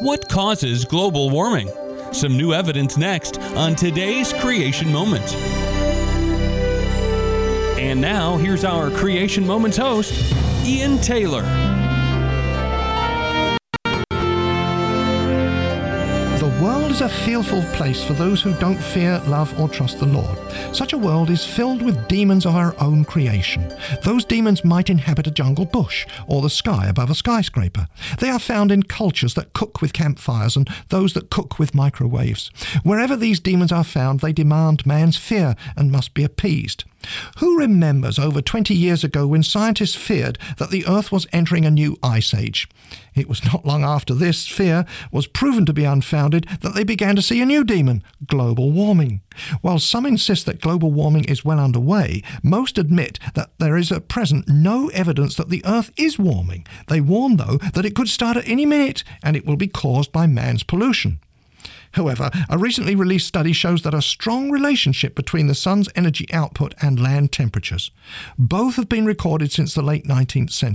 What causes global warming? Some new evidence next on today's Creation Moment. And now, here's our Creation Moments host, Ian Taylor. The world is a fearful place for those who don't fear, love, or trust the Lord. Such a world is filled with demons of our own creation. Those demons might inhabit a jungle bush or the sky above a skyscraper. They are found in cultures that cook with campfires and those that cook with microwaves. Wherever these demons are found, they demand man's fear and must be appeased. Who remembers over 20 years ago when scientists feared that the Earth was entering a new ice age? It was not long after this fear was proven to be unfounded that they began to see a new demon, global warming. While some insist that global warming is well underway, most admit that there is at present no evidence that the Earth is warming. They warn, though, that it could start at any minute and it will be caused by man's pollution. However, a recently released study shows that a strong relationship between the sun's energy output and land temperatures. Both have been recorded since the late 19th century.